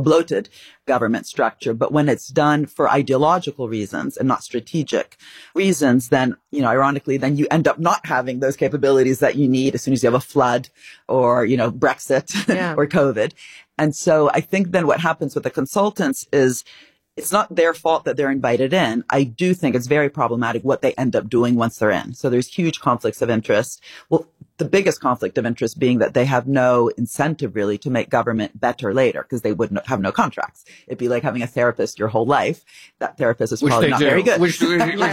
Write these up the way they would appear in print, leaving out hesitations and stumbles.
bloated government structure. But when it's done for ideological reasons and not strategic reasons, then, ironically, then you end up not having those capabilities that you need as soon as you have a flood or, Brexit or COVID. And so I think then what happens with the consultants is it's not their fault that they're invited in. I do think it's very problematic what they end up doing once they're in. So there's huge conflicts of interest. Well, the biggest conflict of interest being that they have no incentive really to make government better later because they would have no contracts. It'd be like having a therapist your whole life. That therapist is probably not very good. Which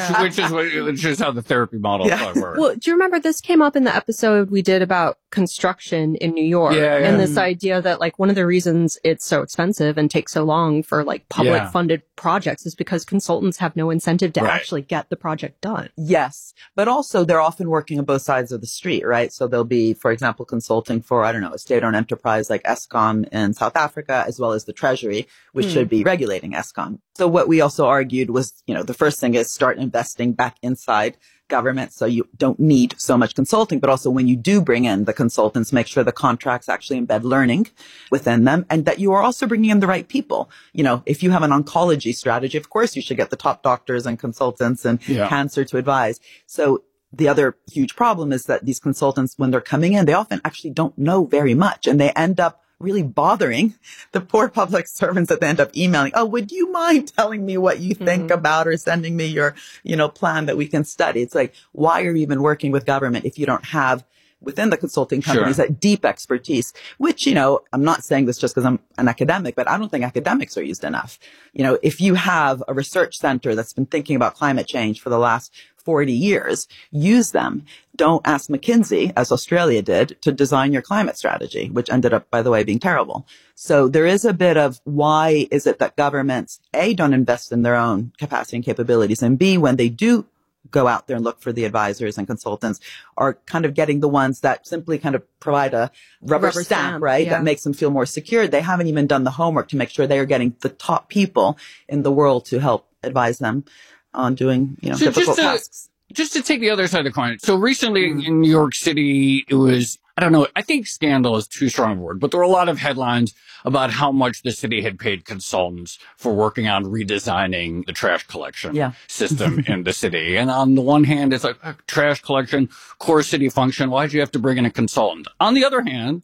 is how the therapy model works. Well, do you remember this came up in the episode we did about construction in New York? And this idea that like one of the reasons it's so expensive and takes so long for like public funded projects is because consultants have no incentive to actually get the project done. Yes. But also they're often working on both sides of the street, right? So they'll be, for example, consulting for, a state-owned enterprise like Eskom in South Africa, as well as the Treasury, which should be regulating Eskom. So what we also argued was, the first thing is start investing back inside government. So you don't need so much consulting, but also when you do bring in the consultants, make sure the contracts actually embed learning within them and that you are also bringing in the right people. If you have an oncology strategy, of course you should get the top doctors and consultants and cancer to advise. So the other huge problem is that these consultants, when they're coming in, they often actually don't know very much and they end up really bothering the poor public servants that they end up emailing. Oh, would you mind telling me what you think about or sending me your, plan that we can study? It's like, why are you even working with government if you don't have within the consulting companies that deep expertise, which, I'm not saying this just because I'm an academic, but I don't think academics are used enough. If you have a research center that's been thinking about climate change for the last 40 years, use them. Don't ask McKinsey, as Australia did, to design your climate strategy, which ended up, by the way, being terrible. So there is a bit of why is it that governments, A, don't invest in their own capacity and capabilities, and B, when they do go out there and look for the advisors and consultants, are kind of getting the ones that simply kind of provide a rubber stamp, right? Yeah. That makes them feel more secure. They haven't even done the homework to make sure they are getting the top people in the world to help advise them on doing, difficult tasks. Just to take the other side of the coin. So recently in New York City, it was, I think scandal is too strong a word, but there were a lot of headlines about how much the city had paid consultants for working on redesigning the trash collection system in the city. And on the one hand, it's like trash collection, core city function. Why'd you have to bring in a consultant? On the other hand,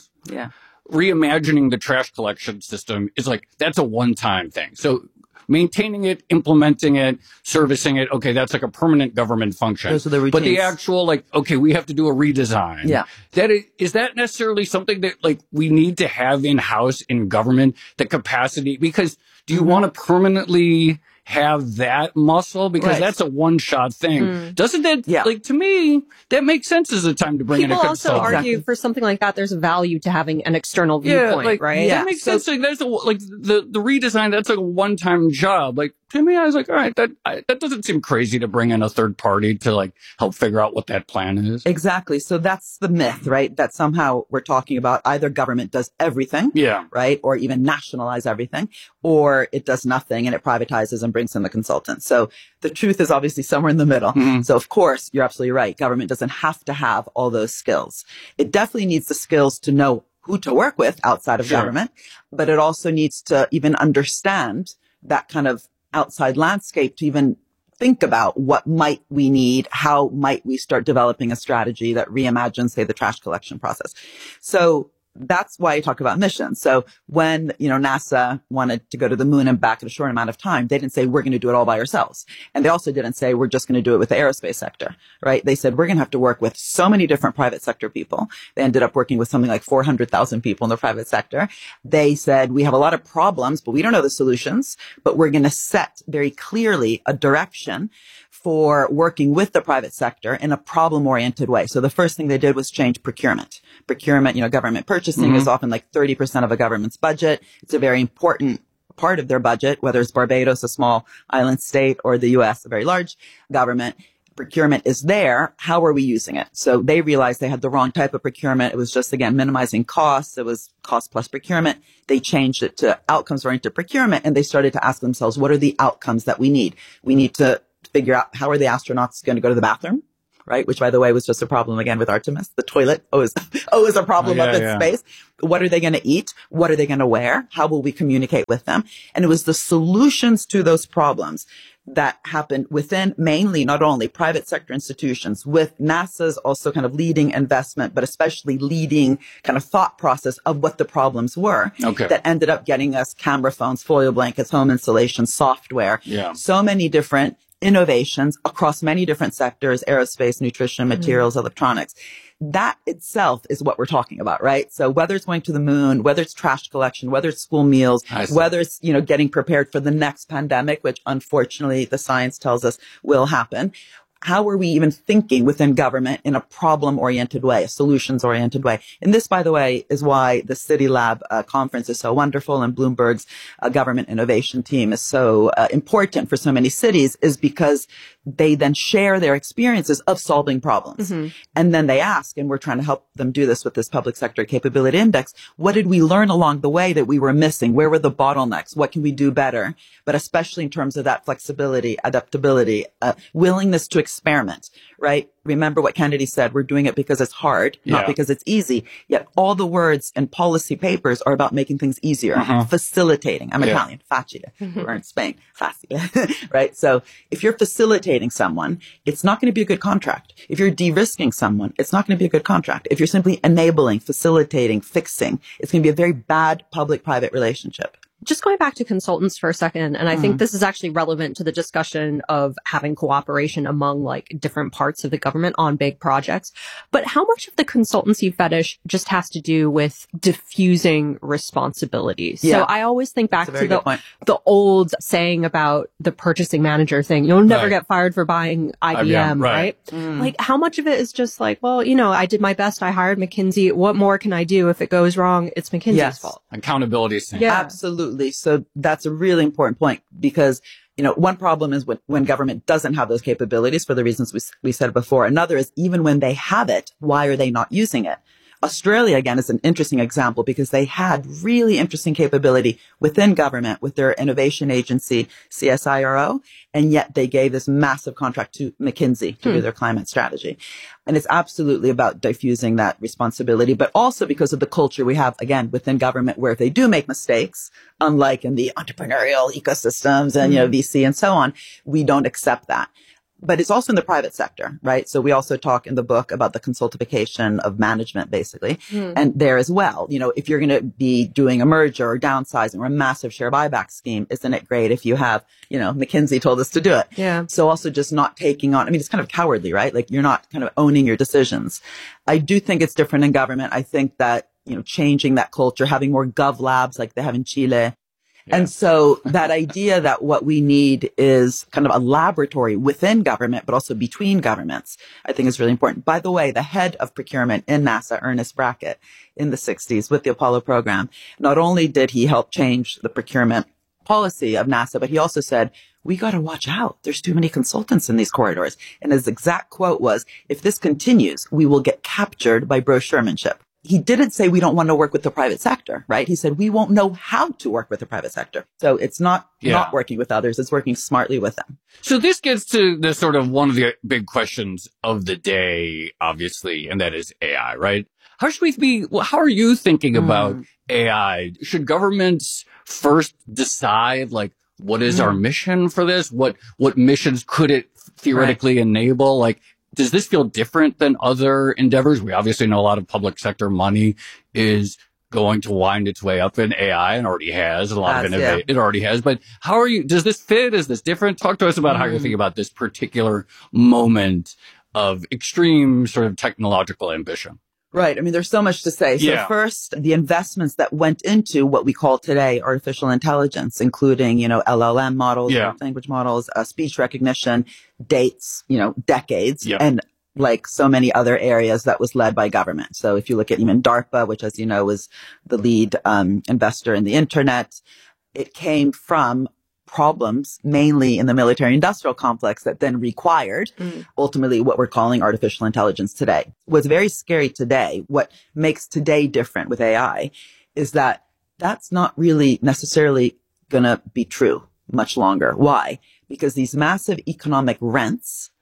reimagining the trash collection system is like, that's a one-time thing. So maintaining it, implementing it, servicing it, okay, that's like a permanent government function. Those are the routines. But the actual, okay, we have to do a redesign. Yeah. Is that necessarily something that, we need to have in-house in government, the capacity? Because do you want to permanently have that muscle? Because that's a one-shot thing. Doesn't that, to me, that makes sense as a time to bring in a consultant. People also argue for something like that, there's a value to having an external viewpoint, right? That makes sense. There's the redesign, that's like a one-time job. To me, I was like, all right, that doesn't seem crazy to bring in a third party to help figure out what that plan is. Exactly. So that's the myth, right? That somehow we're talking about either government does everything, right? Or even nationalize everything, or it does nothing and it privatizes and brings in the consultants. So the truth is obviously somewhere in the middle. So of course, you're absolutely right. Government doesn't have to have all those skills. It definitely needs the skills to know who to work with outside of government, but it also needs to even understand that kind of outside landscape to even think about what might we need, how might we start developing a strategy that reimagines, say, the trash collection process. So that's why I talk about missions. So when, NASA wanted to go to the moon and back in a short amount of time, they didn't say, we're going to do it all by ourselves. And they also didn't say, we're just going to do it with the aerospace sector, right? They said, we're going to have to work with so many different private sector people. They ended up working with something like 400,000 people in the private sector. They said, we have a lot of problems, but we don't know the solutions, but we're going to set very clearly a direction for working with the private sector in a problem-oriented way. So the first thing they did was change procurement. Procurement, government purchasing is often 30% of a government's budget. It's a very important part of their budget, whether it's Barbados, a small island state, or the U.S., a very large government. Procurement is there. How are we using it? So they realized they had the wrong type of procurement. It was just, again, minimizing costs. It was cost plus procurement. They changed it to outcomes-oriented procurement, and they started to ask themselves, what are the outcomes that we need? We need to figure out how are the astronauts going to go to the bathroom? right? Which, by the way, was just a problem again with Artemis. The toilet always a problem up in space. What are they going to eat? What are they going to wear? How will we communicate with them? And it was the solutions to those problems that happened within mainly not only private sector institutions, with NASA's also kind of leading investment, but especially leading kind of thought process of what the problems were that ended up getting us camera phones, foil blankets, home insulation, software, so many different innovations across many different sectors, aerospace, nutrition, materials, electronics. That itself is what we're talking about, right? So whether it's going to the moon, whether it's trash collection, whether it's school meals, whether it's, getting prepared for the next pandemic, which unfortunately the science tells us will happen. How are we even thinking within government in a problem-oriented way, a solutions-oriented way? And this, by the way, is why the City Lab conference is so wonderful, and Bloomberg's government innovation team is so important for so many cities, is because they then share their experiences of solving problems. And then they ask, and we're trying to help them do this with this public sector capability index, what did we learn along the way that we were missing? Where were the bottlenecks? What can we do better? But especially in terms of that flexibility, adaptability, willingness to experiment, right? Remember what Kennedy said, we're doing it because it's hard, not because it's easy. Yet all the words in policy papers are about making things easier, facilitating. I'm Italian, facile. We're in Spain, facile, right? So if you're facilitating someone, it's not going to be a good contract. If you're de-risking someone, it's not going to be a good contract. If you're simply enabling, facilitating, fixing, it's going to be a very bad public-private relationship. Just going back to consultants for a second, and I think this is actually relevant to the discussion of having cooperation among like different parts of the government on big projects. But how much of the consultancy fetish just has to do with diffusing responsibilities? So I always think back to the old saying about the purchasing manager thing. You'll never get fired for buying IBM, right? Like how much of it is just like, well, I did my best. I hired McKinsey. What more can I do? If it goes wrong, it's McKinsey's fault. Accountability. Absolutely. So that's a really important point because, one problem is when government doesn't have those capabilities for the reasons we said before. Another is even when they have it, why are they not using it? Australia, again, is an interesting example because they had really interesting capability within government with their innovation agency, CSIRO, and yet they gave this massive contract to McKinsey to do their climate strategy. And it's absolutely about diffusing that responsibility, but also because of the culture we have, again, within government, where if they do make mistakes, unlike in the entrepreneurial ecosystems and, VC and so on, we don't accept that. But it's also in the private sector, right? So we also talk in the book about the consultification of management, basically. And there as well, if you're going to be doing a merger or downsizing or a massive share buyback scheme, isn't it great if you have, McKinsey told us to do it. So also just not taking on, it's kind of cowardly, right? Like you're not kind of owning your decisions. I do think it's different in government. I think that, changing that culture, having more gov labs like they have in Chile. And so that idea that what we need is kind of a laboratory within government, but also between governments, I think is really important. By the way, the head of procurement in NASA, Ernest Brackett, in the 60s with the Apollo program, not only did he help change the procurement policy of NASA, but he also said, we got to watch out. There's too many consultants in these corridors. And his exact quote was, if this continues, we will get captured by brochuremanship. He didn't say we don't want to work with the private sector, right? He said we won't know how to work with the private sector. So it's not working with others. It's working smartly with them. So this gets to the sort of one of the big questions of the day, obviously, and that is AI, right? How are you thinking about AI? Should governments first decide, like, what is our mission for this? What missions could it theoretically enable? Like, does this feel different than other endeavors? We obviously know a lot of public sector money is going to wind its way up in AI and already has a lot of innovation. It already has. But does this fit? Is this different? Talk to us about how you're thinking about this particular moment of extreme sort of technological ambition. Right. There's so much to say. So first, the investments that went into what we call today artificial intelligence, including, LLM models, language models, speech recognition, dates, decades, and like so many other areas that was led by government. So if you look at even DARPA, which, as you know, was the lead investor in the internet, it came from problems mainly in the military industrial complex that then required ultimately what we're calling artificial intelligence today. What's very scary today, what makes today different with AI, is that that's not really necessarily going to be true much longer. Why? Because these massive economic rents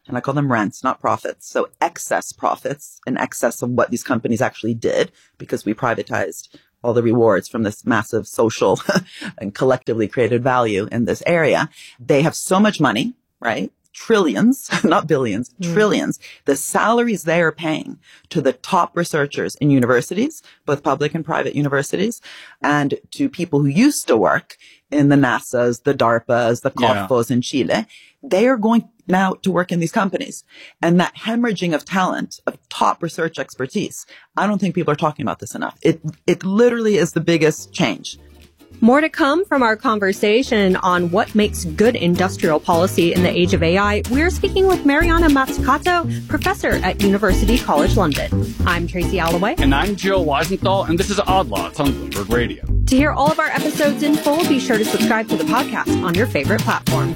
and I call them rents, not profits. So excess profits in excess of what these companies actually did, because we privatized all the rewards from this massive social and collectively created value in this area. They have so much money, right? Trillions, not billions, trillions. The salaries they are paying to the top researchers in universities, both public and private universities, and to people who used to work in the NASAs, the DARPAs, the COFOs in Chile, they are going now to work in these companies. And that hemorrhaging of talent, of top research expertise, I don't think people are talking about this enough. It literally is the biggest change. More to come from our conversation on what makes good industrial policy in the age of AI. We're speaking with Mariana Mazzucato, professor at University College London. I'm Tracy Alloway. And I'm Jill Weisenthal, and this is Odd Lots on Bloomberg Radio. To hear all of our episodes in full, be sure to subscribe to the podcast on your favorite platform.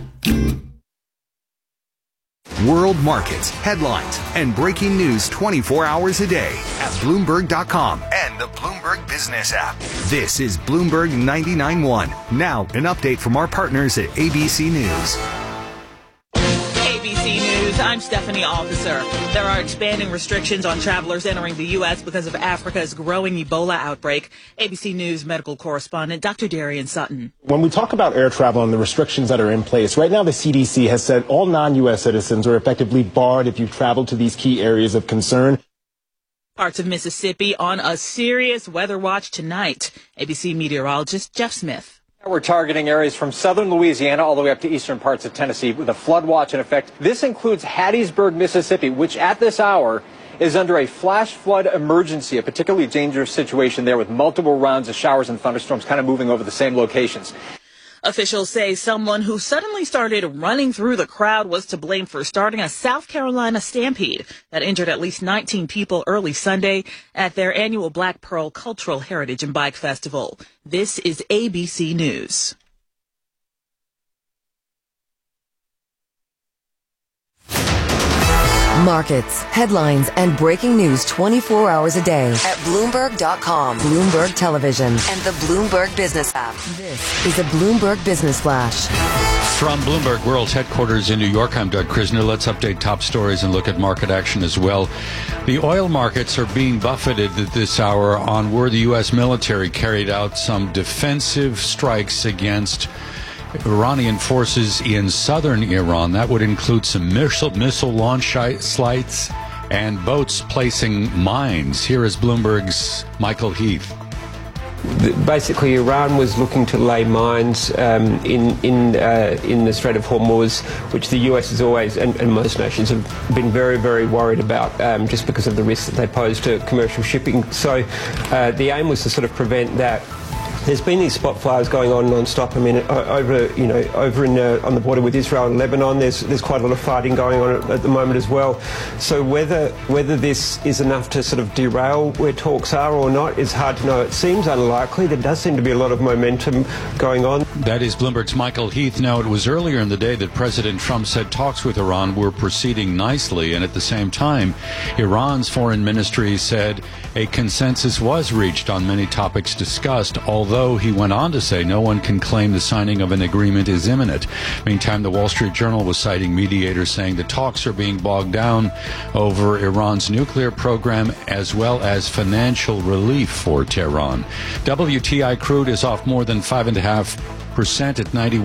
World markets, headlines, and breaking news 24 hours a day at Bloomberg.com and the Bloomberg Business app. This is Bloomberg 99.1. Now, an update from our partners at ABC News. ABC News, I'm Stephanie Officer. There are expanding restrictions on travelers entering the U.S. because of Africa's growing Ebola outbreak. ABC News medical correspondent Dr. Darian Sutton. When we talk about air travel and the restrictions that are in place, right now the CDC has said all non-U.S. citizens are effectively barred if you travel to these key areas of concern. Parts of Mississippi on a serious weather watch tonight. ABC meteorologist Jeff Smith. We're targeting areas from southern Louisiana all the way up to eastern parts of Tennessee with a flood watch in effect. This includes Hattiesburg, Mississippi, which at this hour is under a flash flood emergency, a particularly dangerous situation there with multiple rounds of showers and thunderstorms kind of moving over the same locations. Officials say someone who suddenly started running through the crowd was to blame for starting a South Carolina stampede that injured at least 19 people early Sunday at their annual Black Pearl Cultural Heritage and Bike Festival. This is ABC News. Markets, headlines, and breaking news 24 hours a day at Bloomberg.com, Bloomberg Television, and the Bloomberg Business app. This is a Bloomberg Business Flash. From Bloomberg World's headquarters in New York, I'm Doug Krisner. Let's update top stories and look at market action as well. The oil markets are being buffeted at this hour on where the U.S. military carried out some defensive strikes against Iranian forces in southern Iran. That would include some missile launch sites and boats placing mines. Here is Bloomberg's Michael Heath. Basically, Iran was looking to lay mines in the Strait of Hormuz, which the US has always, and most nations have been very, very worried about, just because of the risks that they pose to commercial shipping. So the aim was to sort of prevent that. There's been these spot fires going on non-stop. I mean, over on the border with Israel and Lebanon, there's quite a lot of fighting going on at the moment as well. So whether this is enough to sort of derail where talks are or not is hard to know. It seems unlikely. There does seem to be a lot of momentum going on. That is Bloomberg's Michael Heath. Now, it was earlier in the day that President Trump said talks with Iran were proceeding nicely, and at the same time, Iran's foreign ministry said a consensus was reached on many topics discussed, although he went on to say no one can claim the signing of an agreement is imminent. Meantime, the Wall Street Journal was citing mediators saying the talks are being bogged down over Iran's nuclear program as well as financial relief for Tehran. WTI crude is off more than 5.5% at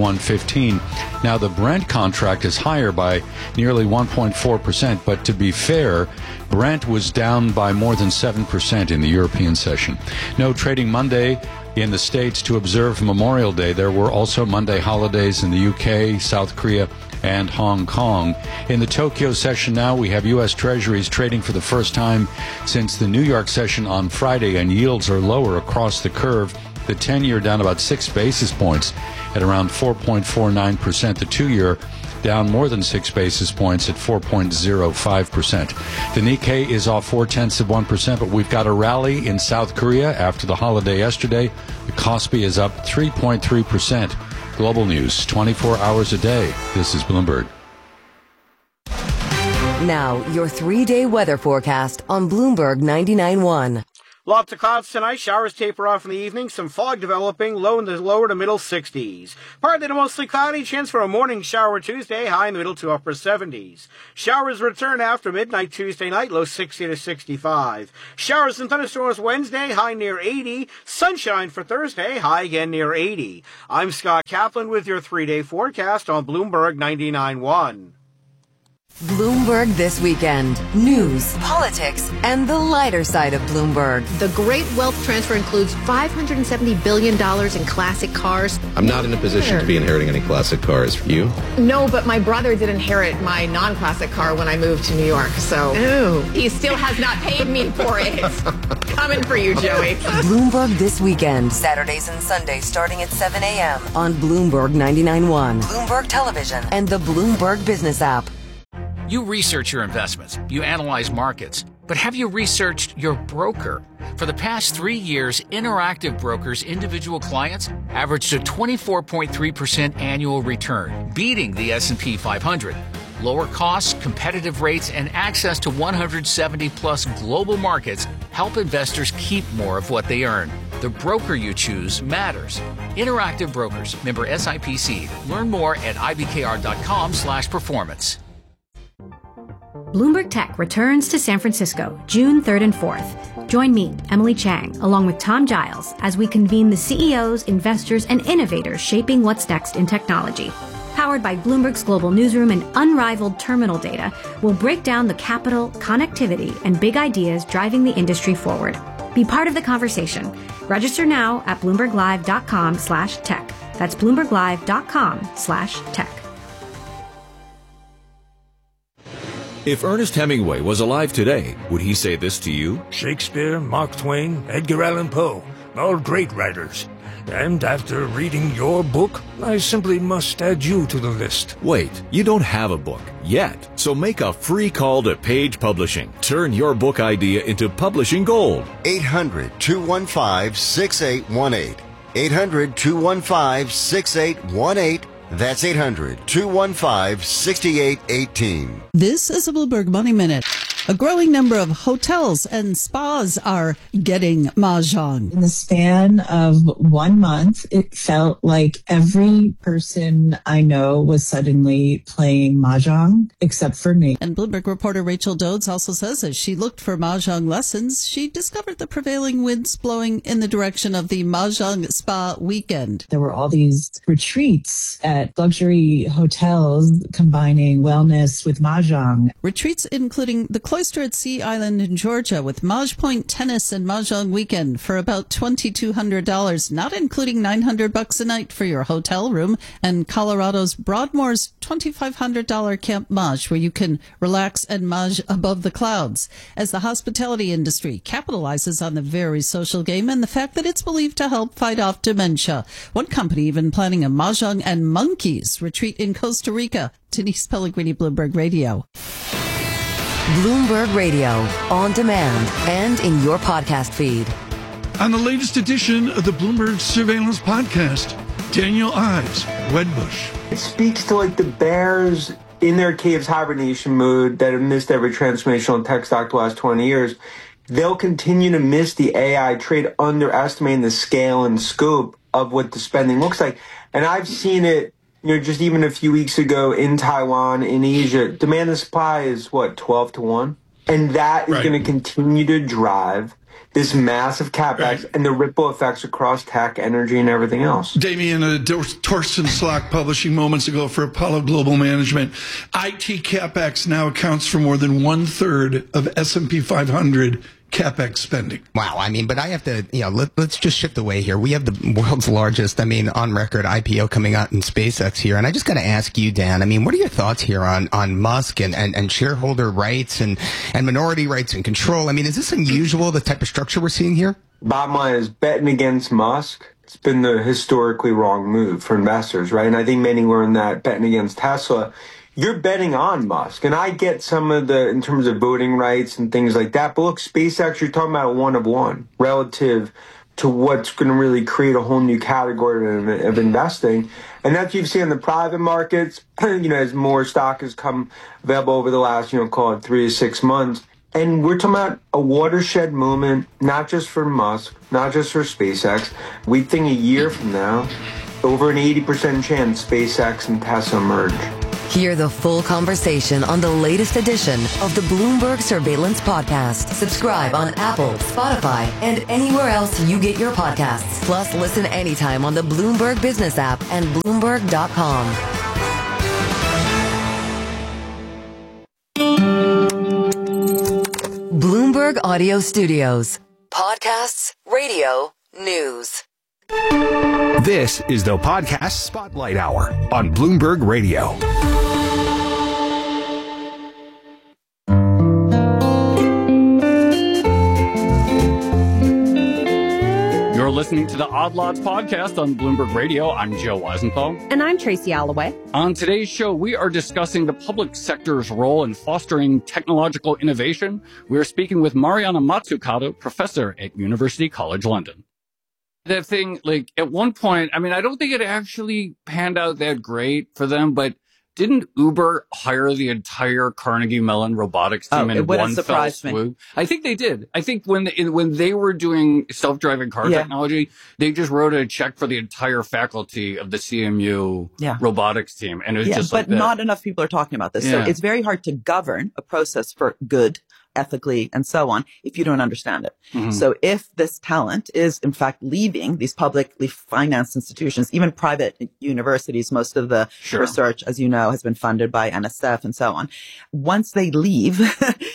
91.15. Now, the Brent contract is higher by nearly 1.4%, but to be fair, Brent was down by more than 7% in the European session. No trading Monday in the States to observe Memorial Day. There were also Monday holidays in the UK, South Korea, and Hong Kong. In the Tokyo session now, we have U.S. Treasuries trading for the first time since the New York session on Friday, and yields are lower across the curve. The 10-year down about 6 basis points at around 4.49%. The 2-year down more than 6 basis points at 4.05%. The Nikkei is off 0.4%, but we've got a rally in South Korea after the holiday yesterday. The Kospi is up 3.3%. Global news, 24 hours a day. This is Bloomberg. Now, your 3-day weather forecast on Bloomberg 99.1. Lots of clouds tonight. Showers taper off in the evening. Some fog developing. Low in the lower to middle 60s. Partly to mostly cloudy. Chance for a morning shower Tuesday. High in the middle to upper 70s. Showers return after midnight Tuesday night. Low 60 to 65. Showers and thunderstorms Wednesday. High near 80. Sunshine for Thursday. High again near 80. I'm Scott Kaplan with your 3-day forecast on Bloomberg 99.1. Bloomberg This Weekend. News, politics, and the lighter side of Bloomberg. The great wealth transfer includes $570 billion in classic cars. I'm not in a position to be inheriting any classic cars. You? No, but my brother did inherit my non-classic car when I moved to New York, so he still has not paid me for it. Coming for you, Joey. Bloomberg This Weekend. Saturdays and Sundays starting at 7 a.m. on Bloomberg 99.1, Bloomberg Television, and the Bloomberg Business app. You research your investments, you analyze markets, but have you researched your broker? For the past 3 years, Interactive Brokers' individual clients averaged a 24.3% annual return, beating the S&P 500. Lower costs, competitive rates, and access to 170-plus global markets help investors keep more of what they earn. The broker you choose matters. Interactive Brokers, member SIPC. Learn more at ibkr.com/performance. Bloomberg Tech returns to San Francisco, June 3rd and 4th. Join me, Emily Chang, along with Tom Giles, as we convene the CEOs, investors, and innovators shaping what's next in technology. Powered by Bloomberg's global newsroom and unrivaled terminal data, we'll break down the capital, connectivity, and big ideas driving the industry forward. Be part of the conversation. Register now at BloombergLive.com/tech. That's BloombergLive.com/tech. If Ernest Hemingway was alive today, would he say this to you? Shakespeare, Mark Twain, Edgar Allan Poe, all great writers. And after reading your book, I simply must add you to the list. Wait, you don't have a book yet. So make a free call to Page Publishing. Turn your book idea into publishing gold. 800-215-6818. 800-215-6818. That's 800-215-6818. This is a Bloomberg Money Minute. A growing number of hotels and spas are getting Mahjong. In the span of 1 month, it felt like every person I know was suddenly playing Mahjong, except for me. And Bloomberg reporter Rachel Dodds also says as she looked for Mahjong lessons, she discovered the prevailing winds blowing in the direction of the Mahjong Spa Weekend. There were all these retreats at luxury hotels combining wellness with Mahjong. Retreats including the Cloister at Sea Island in Georgia with Maj Point Tennis and Mahjong Weekend for about $2,200, not including $900 a night for your hotel room, and Colorado's Broadmoor's $2,500 Camp Maj, where you can relax and Maj above the clouds. As the hospitality industry capitalizes on the very social game and the fact that it's believed to help fight off dementia. One company even planning a Mahjong and monkeys retreat in Costa Rica. Denise Pellegrini, Bloomberg Radio. Bloomberg Radio, on demand and in your podcast feed. On the latest edition of the Bloomberg Surveillance Podcast, Daniel Ives, Wedbush. It speaks to like the bears in their caves hibernation mode that have missed every transformational tech stock the last 20 years. They'll continue to miss the AI trade, underestimating the scale and scope of what the spending looks like. And I've seen it, just even a few weeks ago in Taiwan, in Asia, demand and supply is 12-1? And that is going to continue to drive this massive CapEx and the ripple effects across tech, energy, and everything else. Damien Torsten Slok publishing moments ago for Apollo Global Management. IT CapEx now accounts for more than 1/3 of S&P 500 CapEx spending. Wow. But I have to, let's just shift away here. We have the world's largest, on record IPO coming out in SpaceX here. And I just got to ask you, Dan, what are your thoughts here on Musk and shareholder rights and minority rights and control? Is this unusual, the type of structure we're seeing here? Bottom line is betting against Musk. It's been the historically wrong move for investors, right? And I think many learned that betting against Tesla. You're betting on Musk. And I get some of in terms of voting rights and things like that. But look, SpaceX, you're talking about one of one relative to what's going to really create a whole new category of investing. And that's what you've seen in the private markets, as more stock has come available over the last, call it 3 to 6 months. And we're talking about a watershed moment, not just for Musk, not just for SpaceX. We think a year from now, over an 80% chance SpaceX and Tesla merge. Hear the full conversation on the latest edition of the Bloomberg Surveillance Podcast. Subscribe on Apple, Spotify, and anywhere else you get your podcasts. Plus, listen anytime on the Bloomberg Business app and Bloomberg.com. Bloomberg Audio Studios. Podcasts, radio, news. This is the Podcast Spotlight Hour on Bloomberg Radio. You're listening to the Odd Lots podcast on Bloomberg Radio. I'm Joe Weisenthal. And I'm Tracy Alloway. On today's show, we are discussing the public sector's role in fostering technological innovation. We're speaking with Mariana Mazzucato, professor at University College London. That thing, like, at one point, I mean, I don't think it actually panned out that great for them, but didn't Uber hire the entire Carnegie Mellon robotics team in one fell swoop? I think they did. I think when they were doing self-driving car technology, they just wrote a check for the entire faculty of the CMU robotics team. And it was just like but not enough people are talking about this. So it's very hard to govern a process for good, ethically, and so on, if you don't understand it. Mm-hmm. So if this talent is, in fact, leaving these publicly financed institutions, even private universities, most of the research, as you know, has been funded by NSF and so on. Once they leave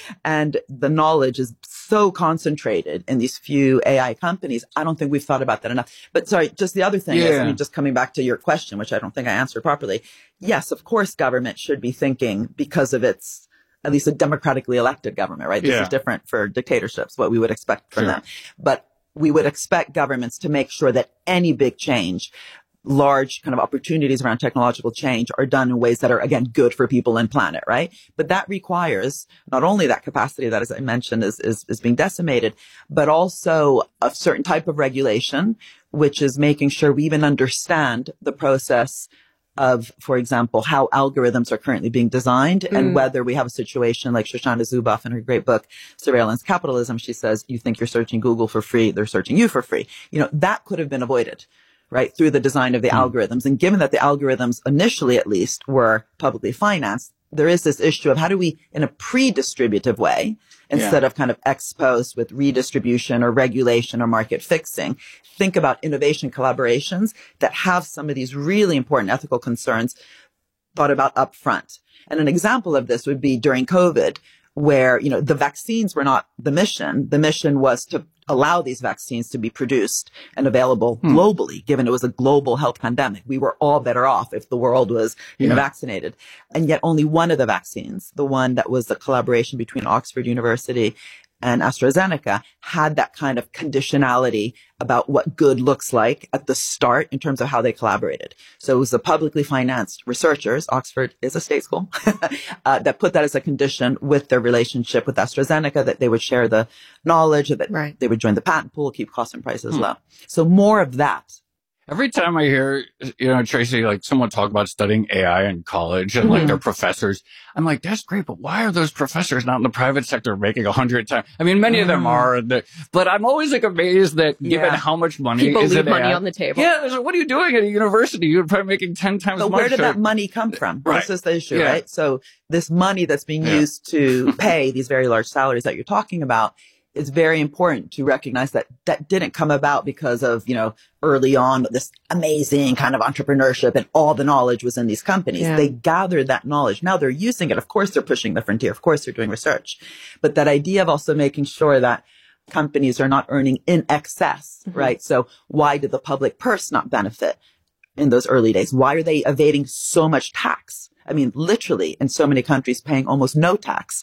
and the knowledge is so concentrated in these few AI companies, I don't think we've thought about that enough. But sorry, just the other thing is, I mean, just coming back to your question, which I don't think I answered properly. Yes, of course, government should be thinking, because of its at least a democratically elected government, right? This is different for dictatorships, what we would expect from them. But we would expect governments to make sure that any big change, large kind of opportunities around technological change are done in ways that are, again, good for people and planet, right? But that requires not only that capacity that, as I mentioned, is being decimated, but also a certain type of regulation, which is making sure we even understand the process of, for example, how algorithms are currently being designed and whether we have a situation like Shoshana Zuboff in her great book, Surveillance Capitalism. She says, you think you're searching Google for free, they're searching you for free. You know, that could have been avoided, right, through the design of the algorithms. And given that the algorithms initially, at least, were publicly financed, there is this issue of how do we, in a pre-distributive way, instead of kind of ex post with redistribution or regulation or market fixing, think about innovation collaborations that have some of these really important ethical concerns thought about up front. And an example of this would be during COVID, where, you know, the vaccines were not the mission. The mission was to allow these vaccines to be produced and available globally, given it was a global health pandemic. We were all better off if the world was vaccinated. And yet only one of the vaccines, the one that was the collaboration between Oxford University and AstraZeneca, had that kind of conditionality about what good looks like at the start in terms of how they collaborated. So it was the publicly financed researchers, Oxford is a state school, that put that as a condition with their relationship with AstraZeneca, that they would share the knowledge, that they would join the patent pool, keep costs and prices low. So more of that. Every time I hear, you know, Tracy, like someone talk about studying AI in college and like their professors, I'm like, that's great, but why are those professors not in the private sector making 100 times? I mean, many of them are, but I'm always like amazed that given how much money people is leave in money AI, on the table. Yeah, so what are you doing at a university? You're probably making 10 times But more. where did that money come from? Right. This is the issue, right? So this money that's being used to pay these very large salaries that you're talking about, it's very important to recognize that that didn't come about because of, you know, early on this amazing kind of entrepreneurship and all the knowledge was in these companies. They gathered that knowledge. Now they're using it. Of course, they're pushing the frontier. Of course, they're doing research. But that idea of also making sure that companies are not earning in excess, right? So why did the public purse not benefit in those early days? Why are they evading so much tax? I mean, literally in so many countries paying almost no tax.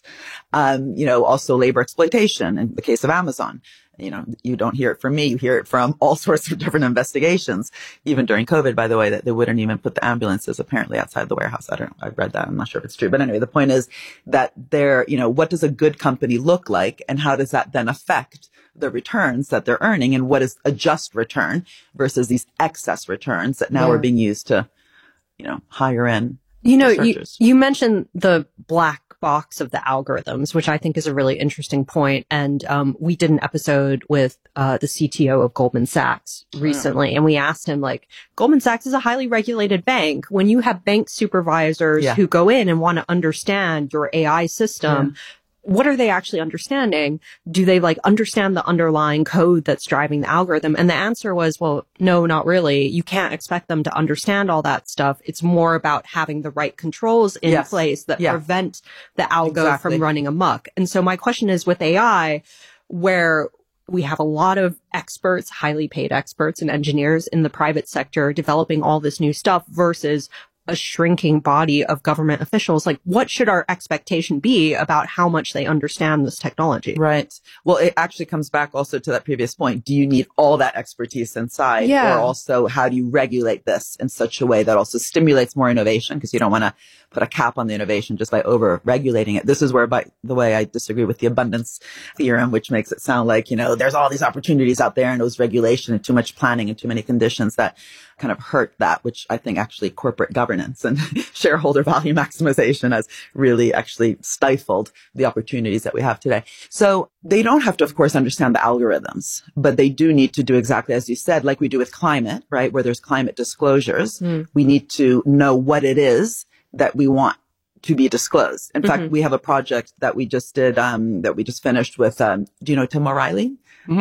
You know, also labor exploitation in the case of Amazon. You know, you don't hear it from me. You hear it from all sorts of different investigations, even during COVID, by the way, that they wouldn't even put the ambulances apparently outside the warehouse. I don't know. I've read that. I'm not sure if it's true. But anyway, the point is that you know, what does a good company look like and how does that then affect the returns that they're earning and what is a just return versus these excess returns that now are being used to, you know, hire in You know, you mentioned the black box of the algorithms, which I think is a really interesting point. And we did an episode with the CTO of Goldman Sachs recently, and we asked him, like, Goldman Sachs is a highly regulated bank. When you have bank supervisors who go in and want to understand your AI system, what are they actually understanding? Do they like understand the underlying code that's driving the algorithm? And the answer was, well, no, not really. You can't expect them to understand all that stuff. It's more about having the right controls in place that prevent the algo from running amok. And so my question is, with AI, where we have a lot of experts, highly paid experts and engineers in the private sector developing all this new stuff versus a shrinking body of government officials, like, what should our expectation be about how much they understand this technology? Right. Well, it actually comes back also to that previous point. Do you need all that expertise inside? Or also, how do you regulate this in such a way that also stimulates more innovation? Because you don't want to put a cap on the innovation just by over regulating it. This is where, by the way, I disagree with the abundance theorem, which makes it sound like, you know, there's all these opportunities out there and it was regulation and too much planning and too many conditions that kind of hurt that, which I think actually corporate governance and shareholder value maximization has really actually stifled the opportunities that we have today. So they don't have to, of course, understand the algorithms, but they do need to do exactly as you said, like we do with climate, right? Where there's climate disclosures. We need to know what it is that we want to be disclosed. In fact, we have a project that we just did, that we just finished with, do you know Tim O'Reilly?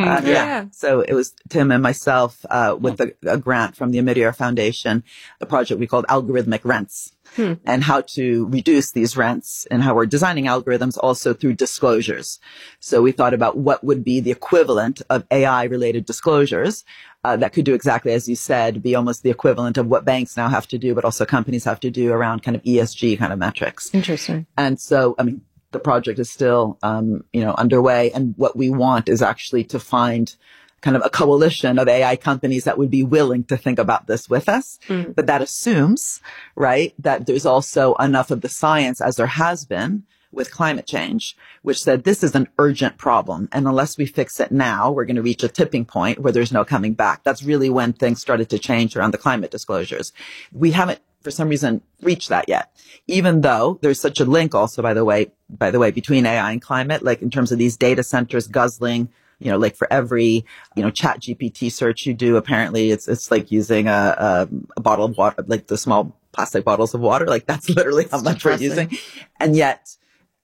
So it was Tim and myself, with a grant from the Omidyar Foundation, a project we called Algorithmic Rents, and how to reduce these rents and how we're designing algorithms also through disclosures. So we thought about what would be the equivalent of AI related disclosures, that could do exactly as you said, be almost the equivalent of what banks now have to do, but also companies have to do around kind of ESG kind of metrics. Interesting. And so, I mean, the project is still, underway. And what we want is actually to find kind of a coalition of AI companies that would be willing to think about this with us. But that assumes, right, that there's also enough of the science, as there has been with climate change, which said this is an urgent problem. And unless we fix it now, we're going to reach a tipping point where there's no coming back. That's really when things started to change around the climate disclosures. We haven't, for some reason, reached that yet, even though there's such a link also, by the way, between AI and climate, like in terms of these data centers guzzling, you know, like for every, chat GPT search you do, apparently it's like using a bottle of water, like the small plastic bottles of water. Like that's literally how much we're using. And yet,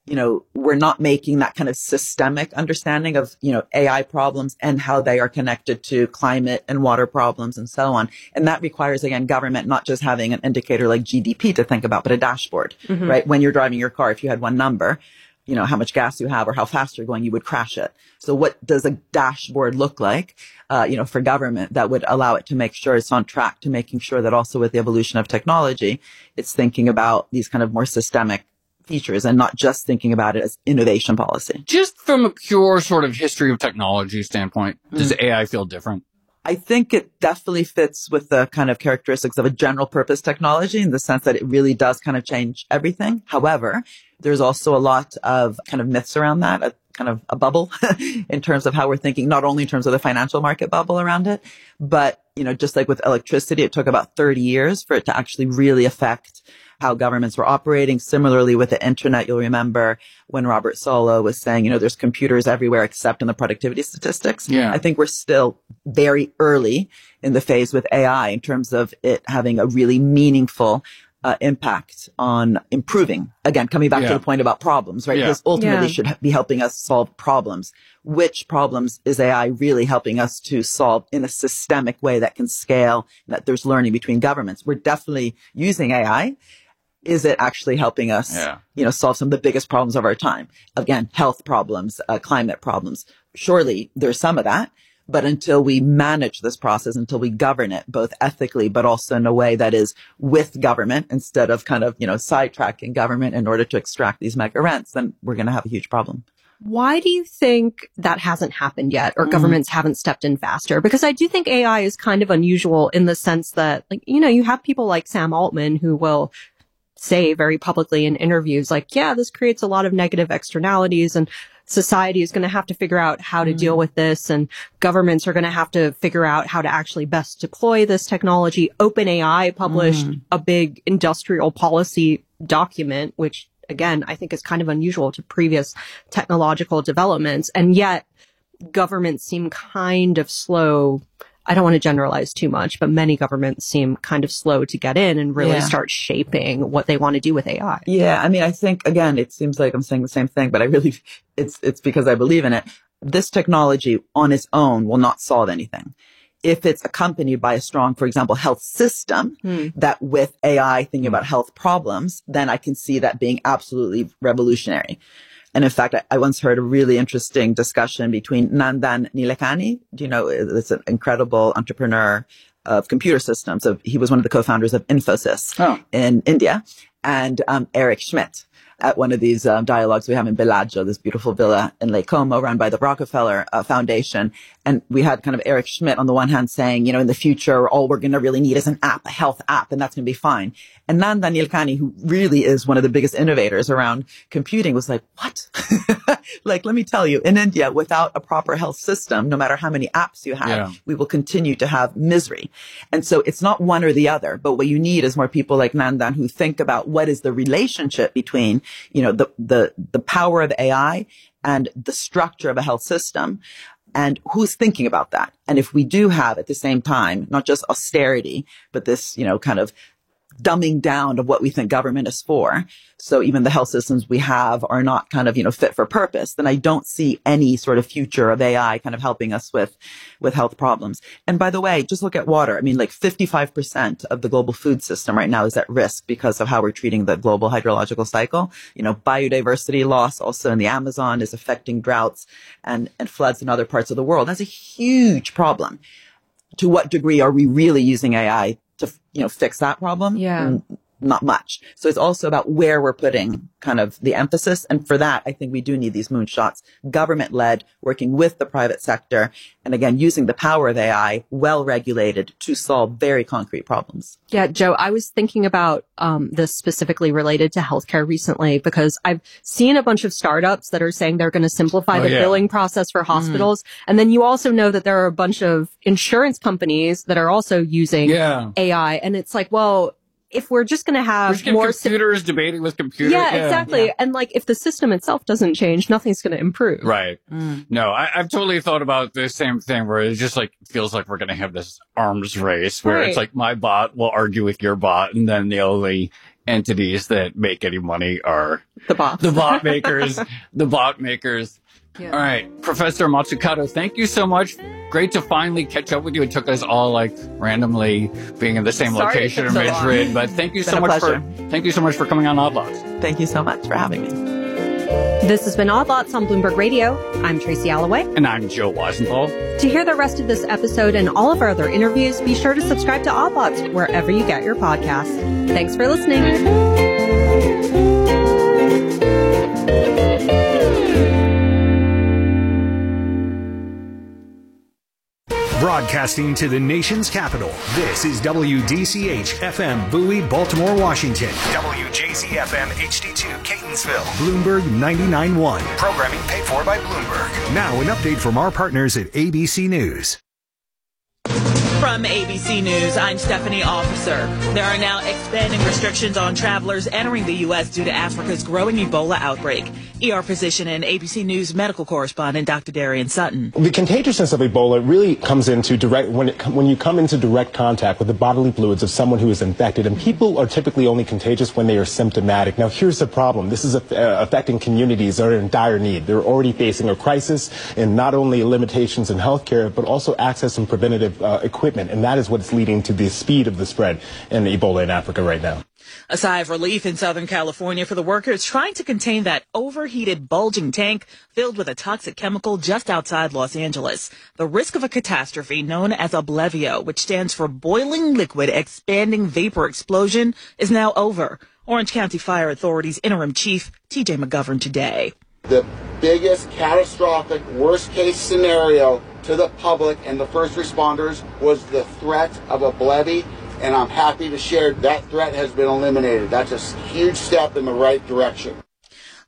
we're not making that kind of systemic understanding of, AI problems and how they are connected to climate and water problems and so on. And that requires, again, government not just having an indicator like GDP to think about, but a dashboard, right? When you're driving your car, if you had one number, how much gas you have or how fast you're going, you would crash it. So what does a dashboard look like, for government that would allow it to make sure it's on track to making sure that also with the evolution of technology, it's thinking about these kind of more systemic features and not just thinking about it as innovation policy. Just from a pure sort of history of technology standpoint, does AI feel different? I think it definitely fits with the kind of characteristics of a general purpose technology in the sense that it really does kind of change everything. However, there's also a lot of kind of myths around that, a kind of a bubble in terms of how we're thinking, not only in terms of the financial market bubble around it, but, just like with electricity, it took about 30 years for it to actually really affect how governments were operating. Similarly with the internet, you'll remember when Robert Solow was saying, there's computers everywhere except in the productivity statistics. Yeah. I think we're still very early in the phase with AI in terms of it having a really meaningful impact on improving. Again, coming back to the point about problems, right? Because ultimately should be helping us solve problems. Which problems is AI really helping us to solve in a systemic way that can scale, that there's learning between governments? We're definitely using AI. Is it actually helping us, solve some of the biggest problems of our time? Again, health problems, climate problems. Surely there's some of that. But until we manage this process, until we govern it both ethically, but also in a way that is with government instead of kind of, sidetracking government in order to extract these mega rents, then we're going to have a huge problem. Why do you think that hasn't happened yet or governments haven't stepped in faster? Because I do think AI is kind of unusual in the sense that, like, you have people like Sam Altman who will say very publicly in interviews, like, yeah, this creates a lot of negative externalities. And society is going to have to figure out how to deal with this, and governments are going to have to figure out how to actually best deploy this technology. OpenAI published a big industrial policy document, which again, I think is kind of unusual to previous technological developments. And yet governments seem kind of slow. I don't want to generalize too much, but many governments seem kind of slow to get in and really start shaping what they want to do with AI. Yeah. I mean, I think, again, it seems like I'm saying the same thing, but I really, it's because I believe in it. This technology on its own will not solve anything. If it's accompanied by a strong, for example, health system that with AI thinking about health problems, then I can see that being absolutely revolutionary. And in fact, I once heard a really interesting discussion between Nandan Nilekani. Do you know, it's an incredible entrepreneur of computer systems. He was one of the co-founders of Infosys in India, and Eric Schmidt at one of these dialogues we have in Bellagio, this beautiful villa in Lake Como run by the Rockefeller Foundation. And we had kind of Eric Schmidt on the one hand saying, in the future, all we're going to really need is an app, a health app, and that's going to be fine. And Nandan Nilekani, who really is one of the biggest innovators around computing, was like, what? Like, let me tell you, in India, without a proper health system, no matter how many apps you have, we will continue to have misery. And so it's not one or the other, but what you need is more people like Nandan who think about what is the relationship between, the power of AI and the structure of a health system. And who's thinking about that? And if we do have at the same time, not just austerity, but this, kind of dumbing down of what we think government is for. So even the health systems we have are not kind of, fit for purpose. Then I don't see any sort of future of AI kind of helping us with health problems. And by the way, just look at water. I mean, like 55% of the global food system right now is at risk because of how we're treating the global hydrological cycle. Biodiversity loss also in the Amazon is affecting droughts and floods in other parts of the world. That's a huge problem. To what degree are we really using AI to, fix that problem? Yeah. Not much. So it's also about where we're putting kind of the emphasis. And for that, I think we do need these moonshots, government-led, working with the private sector. And again, using the power of AI, well-regulated to solve very concrete problems. Yeah, Joe, I was thinking about this specifically related to healthcare recently because I've seen a bunch of startups that are saying they're going to simplify the billing process for hospitals. And then you also know that there are a bunch of insurance companies that are also using AI. And it's like, well, if we're just going to have more computers debating with computers. Yeah, exactly. Yeah. And if the system itself doesn't change, nothing's going to improve. Right. No, I've totally thought about the same thing where it just feels like we're going to have this arms race where it's like my bot will argue with your bot, and then the only entities that make any money are the bots. The bot makers, the bot makers. Yeah. All right. Professor Mazzucato, thank you so much. Great to finally catch up with you. It took us all randomly being in the same location in Madrid, but thank you so much for coming on Odd Lots. Thank you so much for having me. This has been Odd Lots on Bloomberg Radio. I'm Tracy Alloway. And I'm Joe Weisenthal. To hear the rest of this episode and all of our other interviews, be sure to subscribe to Odd Lots wherever you get your podcasts. Thanks for listening. Broadcasting to the nation's capital, this is WDCH-FM Bowie, Baltimore, Washington. WJZ-FM HD2 Catonsville. Bloomberg 99.1. Programming paid for by Bloomberg. Now an update from our partners at ABC News. From ABC News, I'm Stephanie Officer. There are now expanding restrictions on travelers entering the U.S. due to Africa's growing Ebola outbreak. ER physician and ABC News medical correspondent Dr. Darian Sutton. The contagiousness of Ebola really comes into when you come into direct contact with the bodily fluids of someone who is infected, and people are typically only contagious when they are symptomatic. Now, here's the problem. This is affecting communities that are in dire need. They're already facing a crisis in not only limitations in healthcare, but also access and preventative equipment, and that is what's leading to the speed of the spread in Ebola in Africa right now. A sigh of relief in Southern California for the workers trying to contain that overheated, bulging tank filled with a toxic chemical just outside Los Angeles. The risk of a catastrophe known as Oblevio, which stands for Boiling Liquid Expanding Vapor Explosion, is now over. Orange County Fire Authority's interim chief, T.J. McGovern, today. The biggest catastrophic worst-case scenario to the public and the first responders was the threat of Oblevio. And I'm happy to share that threat has been eliminated. That's a huge step in the right direction.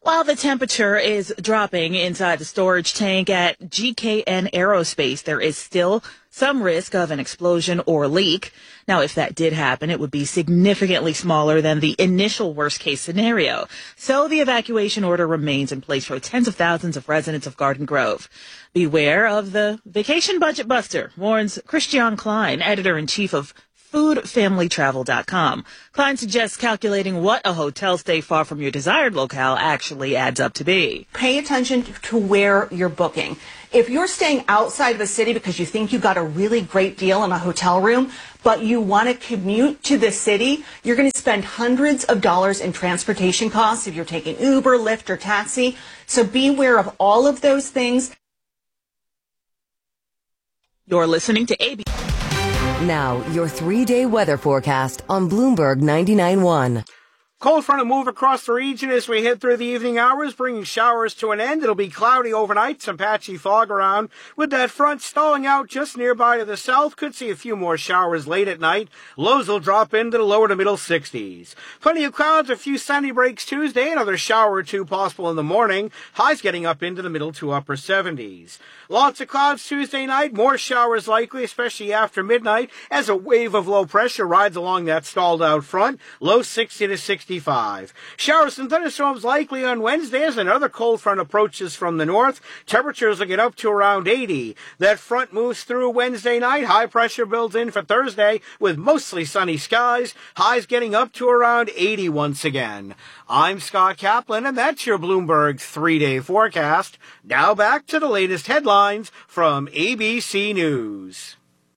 While the temperature is dropping inside the storage tank at GKN Aerospace, there is still some risk of an explosion or leak. Now, if that did happen, it would be significantly smaller than the initial worst-case scenario. So the evacuation order remains in place for tens of thousands of residents of Garden Grove. Beware of the vacation budget buster, warns Christian Klein, editor-in-chief of foodfamilytravel.com. Klein suggests calculating what a hotel stay far from your desired locale actually adds up to be. Pay attention to where you're booking. If you're staying outside of a city because you think you got a really great deal in a hotel room, but you want to commute to the city, you're going to spend hundreds of dollars in transportation costs if you're taking Uber, Lyft, or taxi. So be aware of all of those things. You're listening to AB. Now, your 3-day weather forecast on Bloomberg 99.1. Cold front will move across the region as we head through the evening hours, bringing showers to an end. It'll be cloudy overnight, some patchy fog around. With that front stalling out just nearby to the south, could see a few more showers late at night. Lows will drop into the lower to middle 60s. Plenty of clouds, a few sunny breaks Tuesday, another shower or two possible in the morning. Highs getting up into the middle to upper 70s. Lots of clouds Tuesday night, more showers likely, especially after midnight, as a wave of low pressure rides along that stalled out front. Low 60 to 65. Showers and thunderstorms likely on Wednesday as another cold front approaches from the north. Temperatures will get up to around 80. That front moves through Wednesday night. High pressure builds in for Thursday with mostly sunny skies. Highs getting up to around 80 once again. I'm Scott Kaplan, and that's your Bloomberg 3-day forecast. Now back to the latest headlines from ABC News.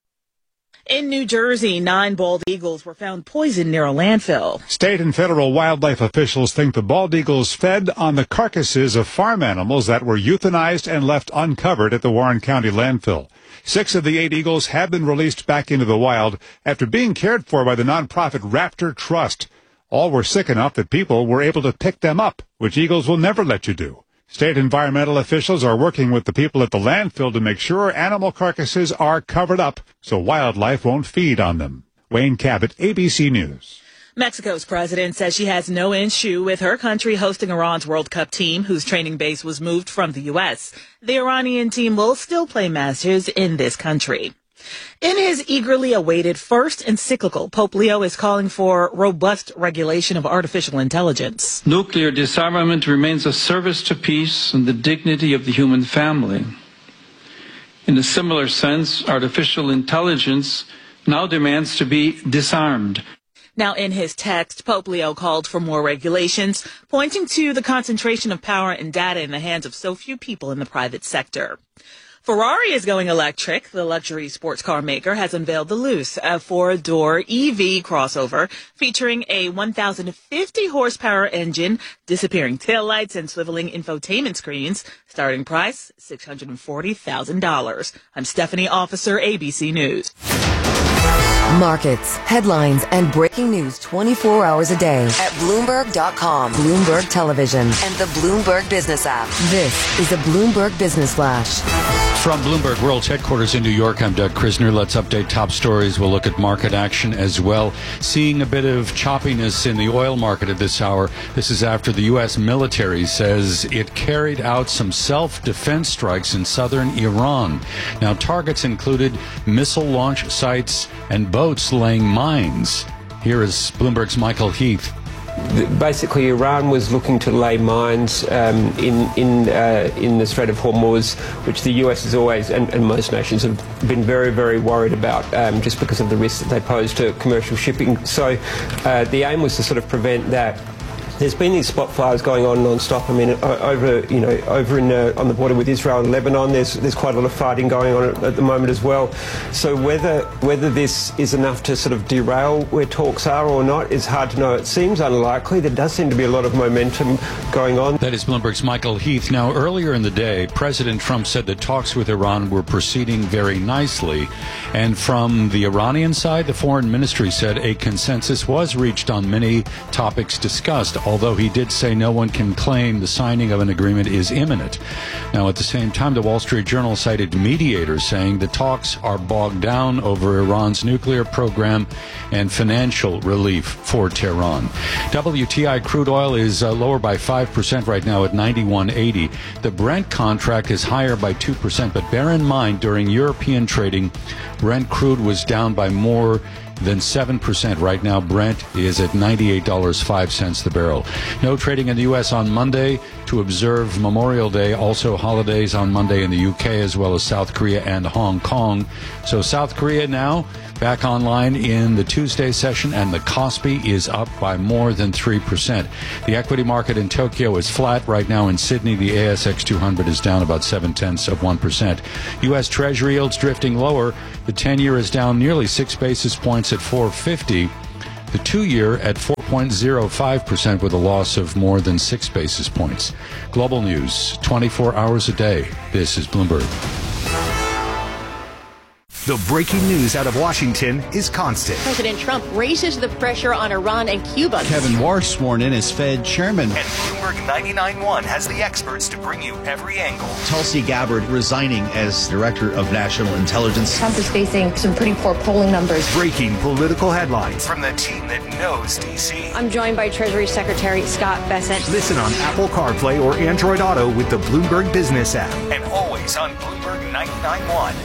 In New Jersey, 9 bald eagles were found poisoned near a landfill. State and federal wildlife officials think the bald eagles fed on the carcasses of farm animals that were euthanized and left uncovered at the Warren County landfill. 6 of the 8 eagles have been released back into the wild after being cared for by the nonprofit Raptor Trust. All were sick enough that people were able to pick them up, which eagles will never let you do. State environmental officials are working with the people at the landfill to make sure animal carcasses are covered up so wildlife won't feed on them. Wayne Cabot, ABC News. Mexico's president says she has no issue with her country hosting Iran's World Cup team, whose training base was moved from the U.S. The Iranian team will still play matches in this country. In his eagerly awaited first encyclical, Pope Leo is calling for robust regulation of artificial intelligence. Nuclear disarmament remains a service to peace and the dignity of the human family. In a similar sense, artificial intelligence now demands to be disarmed. Now, in his text, Pope Leo called for more regulations, pointing to the concentration of power and data in the hands of so few people in the private sector. Ferrari is going electric. The luxury sports car maker has unveiled the Luce, a 4-door EV crossover featuring a 1,050 horsepower engine, disappearing taillights, and swiveling infotainment screens. Starting price, $640,000. I'm Stephanie Officer, ABC News. Markets, headlines, and breaking news 24 hours a day at Bloomberg.com, Bloomberg Television, and the Bloomberg Business app. This is a Bloomberg Business Flash. From Bloomberg World's headquarters in New York, I'm Doug Krisner. Let's update top stories. We'll look at market action as well. Seeing a bit of choppiness in the oil market at this hour. This is after the U.S. military says it carried out some self-defense strikes in southern Iran. Now, targets included missile launch sites and boats laying mines. Here is Bloomberg's Michael Heath. Basically, Iran was looking to lay mines in the Strait of Hormuz, which the US has always, and most nations have been very, very worried about, just because of the risks that they pose to commercial shipping. So the aim was to sort of prevent that. There's been these spot fires going on non-stop. I mean, over on the border with Israel and Lebanon, there's quite a lot of fighting going on at the moment as well. So whether this is enough to sort of derail where talks are or not is hard to know. It seems unlikely. There does seem to be a lot of momentum going on. That is Bloomberg's Michael Heath. Now, earlier in the day, President Trump said that talks with Iran were proceeding very nicely. And from the Iranian side, the foreign ministry said a consensus was reached on many topics discussed. although he did say no one can claim the signing of an agreement is imminent. Now, at the same time, the Wall Street Journal cited mediators saying the talks are bogged down over Iran's nuclear program and financial relief for Tehran. WTI crude oil is lower by 5% right now at $91.80. The Brent contract is higher by 2%, but bear in mind, during European trading, Brent crude was down by more than 7%. Right now, Brent is at $98.05 the barrel. No trading in the U.S. on Monday to observe Memorial Day. Also holidays on Monday in the U.K. as well as South Korea and Hong Kong. So South Korea now back online in the Tuesday session, and the Kospi is up by more than 3%. The equity market in Tokyo is flat. Right now in Sydney, the ASX 200 is down about 0.7%. U.S. Treasury yields drifting lower. The 10-year is down nearly 6 basis points at 4.50. The 2-year at 4.05% with a loss of more than 6 basis points. Global news, 24 hours a day. This is Bloomberg. The breaking news out of Washington is constant. President Trump raises the pressure on Iran and Cuba. Kevin Warsh sworn in as Fed chairman. And Bloomberg 99.1 has the experts to bring you every angle. Tulsi Gabbard resigning as director of national intelligence. Trump is facing some pretty poor polling numbers. Breaking political headlines from the team that knows D.C. I'm joined by Treasury Secretary Scott Bessent. Listen on Apple CarPlay or Android Auto with the Bloomberg Business app. And always on Bloomberg 99.1.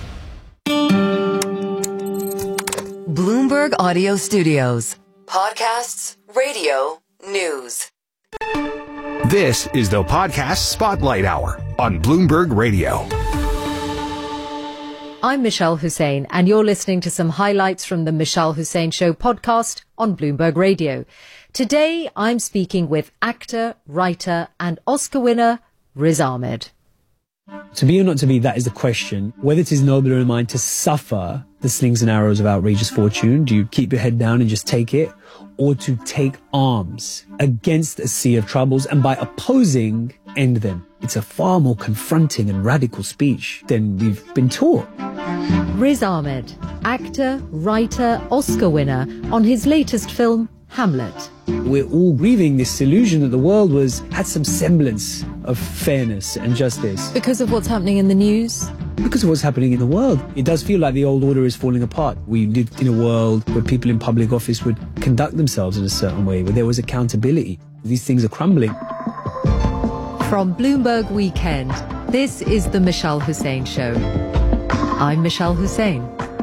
Bloomberg Audio Studios. Podcasts, radio, news. This is the Podcast Spotlight Hour on Bloomberg Radio. I'm Michelle Hussein, and you're listening to some highlights from the Michelle Hussein Show podcast on Bloomberg Radio. Today, I'm speaking with actor, writer, and Oscar winner Riz Ahmed. To be or not to be, that is the question. Whether it is nobler in mind to suffer the slings and arrows of outrageous fortune, do you keep your head down and just take it? Or to take arms against a sea of troubles and by opposing, end them? It's a far more confronting and radical speech than we've been taught. Riz Ahmed, actor, writer, Oscar winner, on his latest film, Hamlet. We're all grieving this illusion that the world had some semblance of fairness and justice. Because of what's happening in the news? Because of what's happening in the world. It does feel like the old order is falling apart. We lived in a world where people in public office would conduct themselves in a certain way, where there was accountability. These things are crumbling. From Bloomberg Weekend, this is the Michelle Hussein Show. I'm Michelle Hussein.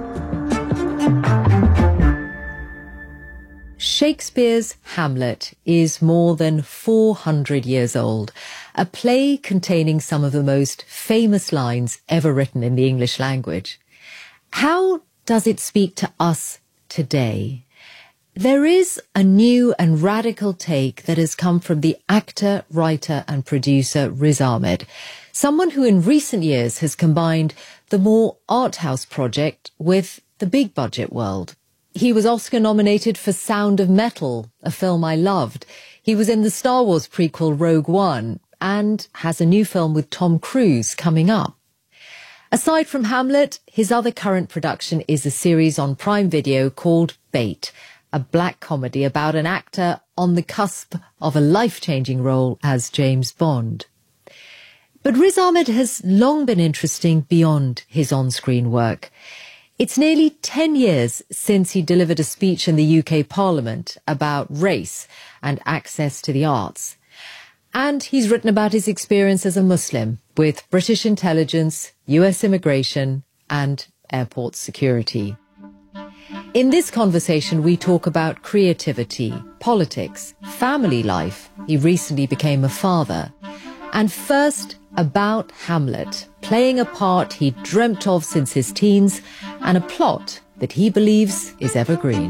Shakespeare's Hamlet is more than 400 years old, a play containing some of the most famous lines ever written in the English language. How does it speak to us today? There is a new and radical take that has come from the actor, writer and producer Riz Ahmed, someone who in recent years has combined the more art house project with the big budget world. He was Oscar nominated for Sound of Metal, a film I loved. He was in the Star Wars prequel Rogue One and has a new film with Tom Cruise coming up. Aside from Hamlet, his other current production is a series on Prime Video called Bait, a black comedy about an actor on the cusp of a life-changing role as James Bond. But Riz Ahmed has long been interesting beyond his on-screen work. It's nearly 10 years since he delivered a speech in the UK Parliament about race and access to the arts. And he's written about his experience as a Muslim with British intelligence, US immigration, and airport security. In this conversation, we talk about creativity, politics, family life. He recently became a father. And first, about Hamlet, playing a part he dreamt of since his teens and a plot that he believes is evergreen.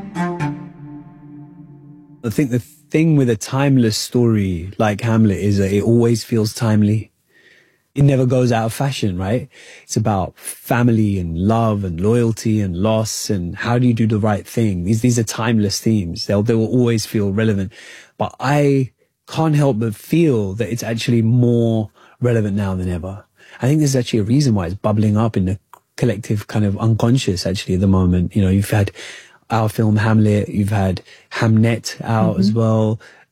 I think the thing with a timeless story like Hamlet is that it always feels timely. It never goes out of fashion, right? It's about family and love and loyalty and loss and how do you do the right thing? These are timeless themes. They will always feel relevant. But I can't help but feel that it's actually more relevant now than ever. I think there's actually a reason why it's bubbling up in the collective kind of unconscious actually at the moment. You know, you've had our film Hamlet, you've had Hamnet out as well.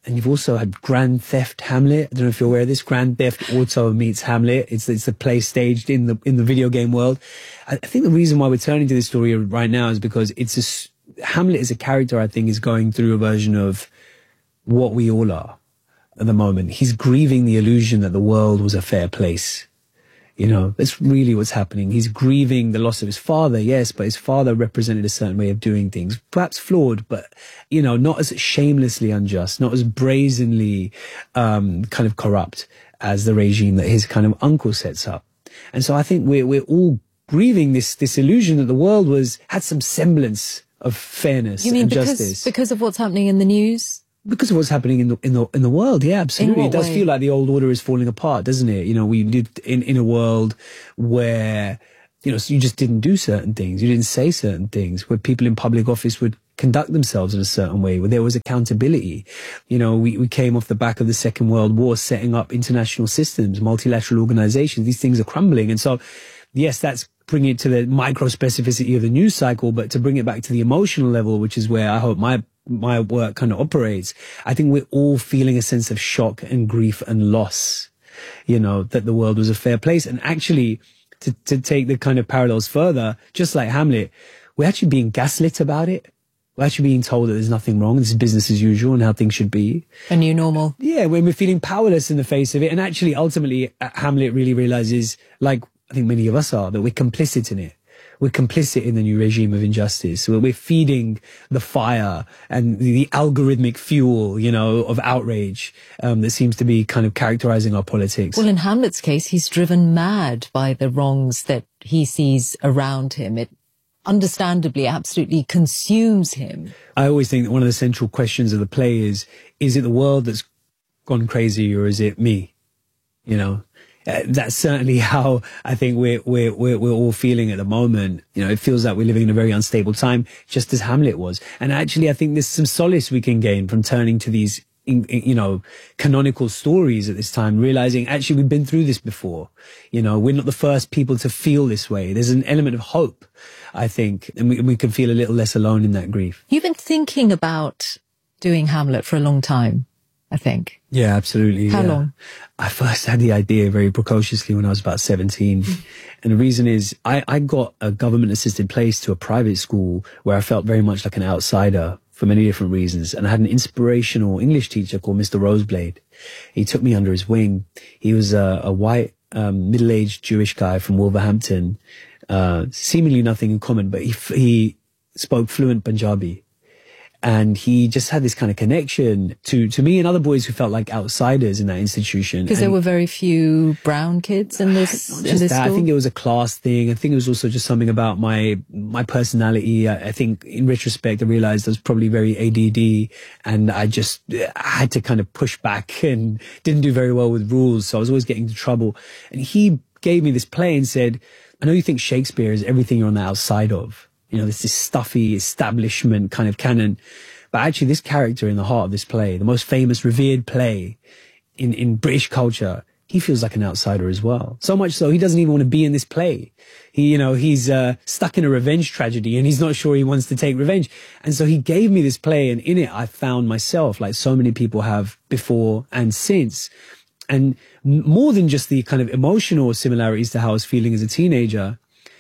And you've also had Grand Theft Hamlet. I don't know if you're aware of this. Grand Theft Auto meets Hamlet. It's the play staged in the video game world. I think the reason why we're turning to this story right now is because Hamlet as a character, I think, is going through a version of what we all are at the moment. He's grieving the illusion that the world was a fair place. You know, that's really what's happening. He's grieving the loss of his father, yes, but his father represented a certain way of doing things, perhaps flawed, but, you know, not as shamelessly unjust, not as brazenly kind of corrupt as the regime that his kind of uncle sets up. And so I think we're all grieving this illusion that the world had some semblance of fairness and justice. Because of what's happening in the news? Because of what's happening in the world, yeah, absolutely. It does feel like the old order is falling apart, doesn't it? You know, we lived in a world where, you know, you just didn't do certain things, you didn't say certain things, where people in public office would conduct themselves in a certain way, where there was accountability. You know, we came off the back of the Second World War, setting up international systems, multilateral organizations. These things are crumbling, and so yes, that's bringing it to the micro specificity of the news cycle, but to bring it back to the emotional level, which is where I hope my work kind of operates, I think we're all feeling a sense of shock and grief and loss, you know, that the world was a fair place. And actually, to take the kind of parallels further, just like Hamlet, we're actually being gaslit about it. We're actually being told that there's nothing wrong, this is business as usual and how things should be. A new normal. Yeah, when we're feeling powerless in the face of it. And actually, ultimately, Hamlet really realizes, like I think many of us are, that we're complicit in it. We're complicit in the new regime of injustice. We're feeding the fire and the algorithmic fuel, you know, of outrage that seems to be kind of characterizing our politics. Well, in Hamlet's case, he's driven mad by the wrongs that he sees around him. It understandably absolutely consumes him. I always think that one of the central questions of the play is it the world that's gone crazy or is it me? You know? That's certainly how I think we're all feeling at the moment. You know, it feels like we're living in a very unstable time, just as Hamlet was. And actually, I think there's some solace we can gain from turning to these, you know, canonical stories at this time, realizing actually we've been through this before. You know, we're not the first people to feel this way. There's an element of hope, I think, and we can feel a little less alone in that grief. You've been thinking about doing Hamlet for a long time, I think. Yeah, absolutely. How long? I first had the idea very precociously when I was about 17. And the reason is I got a government assisted place to a private school where I felt very much like an outsider for many different reasons. And I had an inspirational English teacher called Mr. Roseblade. He took me under his wing. He was a white, middle-aged Jewish guy from Wolverhampton, seemingly nothing in common, but he spoke fluent Punjabi. And he just had this kind of connection to me and other boys who felt like outsiders in that institution. Because there were very few brown kids in this school? I think it was a class thing. I think it was also just something about my personality. I think in retrospect, I realized I was probably very ADD and I had to kind of push back and didn't do very well with rules. So I was always getting into trouble. And he gave me this play and said, I know you think Shakespeare is everything you're on the outside of. You know, this stuffy establishment kind of canon. But actually this character in the heart of this play, the most famous, revered play in British culture, he feels like an outsider as well. So much so, he doesn't even want to be in this play. He's stuck in a revenge tragedy and he's not sure he wants to take revenge. And so he gave me this play and in it I found myself, like so many people have before and since. And more than just the kind of emotional similarities to how I was feeling as a teenager,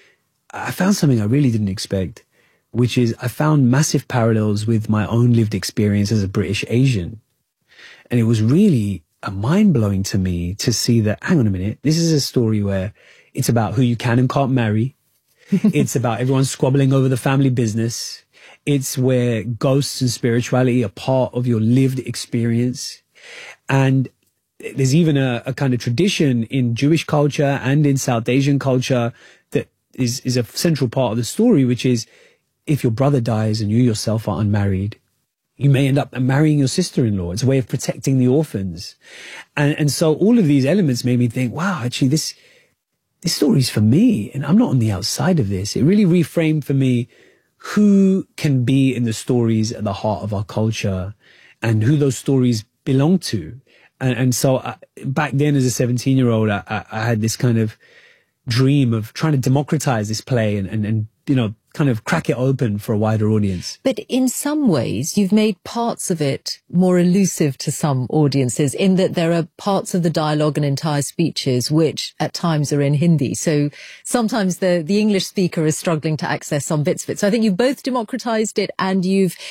I found something I really didn't expect, which is I found massive parallels with my own lived experience as a British Asian. And it was really mind-blowing to me to see that, hang on a minute, this is a story where it's about who you can and can't marry. It's about everyone squabbling over the family business. It's where ghosts and spirituality are part of your lived experience. And there's even a kind of tradition in Jewish culture and in South Asian culture that is a central part of the story, which is if your brother dies and you yourself are unmarried, you may end up marrying your sister-in-law. It's a way of protecting the orphans. And so all of these elements made me think, wow, actually this story's for me and I'm not on the outside of this. It really reframed for me who can be in the stories at the heart of our culture and who those stories belong to. And so back then as a 17-year-old, I had this kind of dream of trying to democratize this play and you know, kind of crack it open for a wider audience. But in some ways, you've made parts of it more elusive to some audiences in that there are parts of the dialogue and entire speeches which at times are in Hindi. So sometimes the English speaker is struggling to access some bits of it. So I think you've both democratized it, and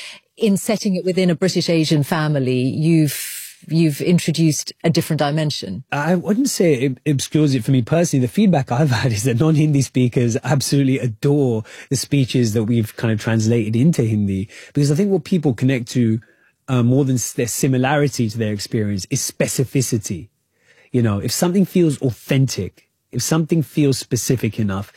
in setting it within a British Asian family, you've introduced a different dimension. I wouldn't say it obscures it for me personally. The feedback I've had is that non-Hindi speakers absolutely adore the speeches that we've kind of translated into Hindi, because I think what people connect to more than their similarity to their experience is specificity. You know, if something feels authentic, if something feels specific enough,